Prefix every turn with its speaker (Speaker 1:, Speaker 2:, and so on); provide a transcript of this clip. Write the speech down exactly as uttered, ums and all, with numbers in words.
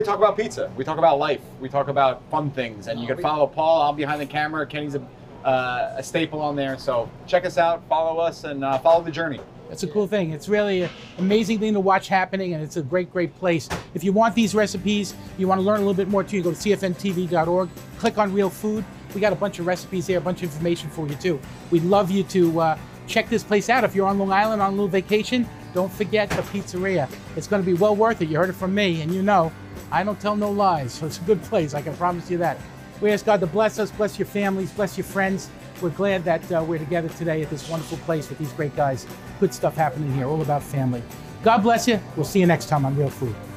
Speaker 1: We talk about pizza. We talk about life. We talk about fun things. And you can follow Paul. I'm behind the camera. Kenny's a, uh, a staple on there. So check us out, follow us, and uh, follow the journey.
Speaker 2: It's a cool thing. It's really an amazing thing to watch happening, and it's a great, great place. If you want these recipes, you want to learn a little bit more too, you go to C F N T V dot org, click on Real Food. We got a bunch of recipes there, a bunch of information for you too. We'd love you to uh, check this place out. If you're on Long Island on a little vacation, don't forget the pizzeria. It's going to be well worth it. You heard it from me, and you know, I don't tell no lies, so it's a good place. I can promise you that. We ask God to bless us, bless your families, bless your friends. We're glad that uh, we're together today at this wonderful place with these great guys. Good stuff happening here, all about family. God bless you. We'll see you next time on Real Food.